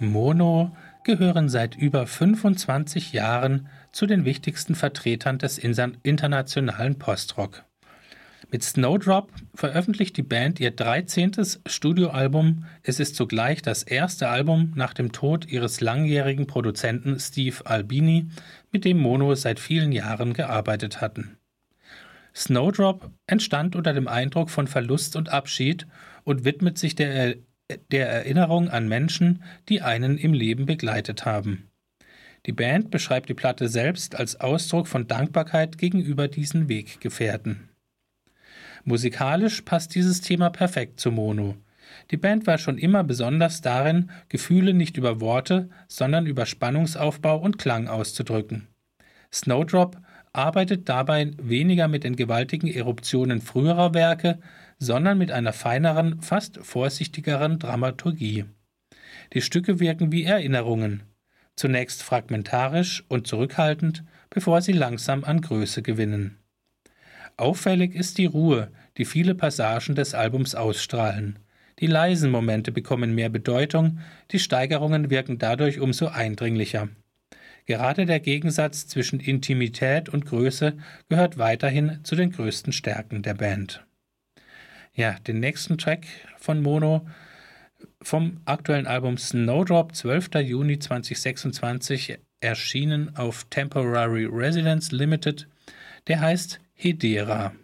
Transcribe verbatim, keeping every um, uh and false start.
Mono gehören seit über fünfundzwanzig Jahren zu den wichtigsten Vertretern des internationalen Postrock. Mit Snowdrop veröffentlicht die Band ihr dreizehntes Studioalbum. Es ist zugleich das erste Album nach dem Tod ihres langjährigen Produzenten Steve Albini, mit dem Mono seit vielen Jahren gearbeitet hatten. Snowdrop entstand unter dem Eindruck von Verlust und Abschied und widmet sich der, der Erinnerung an Menschen, die einen im Leben begleitet haben. Die Band beschreibt die Platte selbst als Ausdruck von Dankbarkeit gegenüber diesen Weggefährten. Musikalisch passt dieses Thema perfekt zu Mono. Die Band war schon immer besonders darin, Gefühle nicht über Worte, sondern über Spannungsaufbau und Klang auszudrücken. Snowdrop arbeitet dabei weniger mit den gewaltigen Eruptionen früherer Werke, sondern mit einer feineren, fast vorsichtigeren Dramaturgie. Die Stücke wirken wie Erinnerungen, zunächst fragmentarisch und zurückhaltend, bevor sie langsam an Größe gewinnen. Auffällig ist die Ruhe, die viele Passagen des Albums ausstrahlen. Die leisen Momente bekommen mehr Bedeutung, die Steigerungen wirken dadurch umso eindringlicher. Gerade der Gegensatz zwischen Intimität und Größe gehört weiterhin zu den größten Stärken der Band. Ja, den nächsten Track von Mono vom aktuellen Album Snowdrop, zwölfter Juni zweitausendsechsundzwanzig, erschienen auf Temporary Residence Limited, der heißt Hedera.